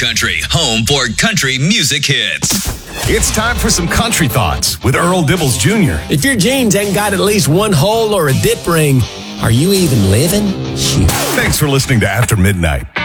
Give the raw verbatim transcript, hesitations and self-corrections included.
Country, home for country music hits. It's time for some country thoughts with Earl Dibbles Junior If your jeans ain't got at least one hole or a dip ring, are you even living? Shoot. Thanks for listening to After Midnight.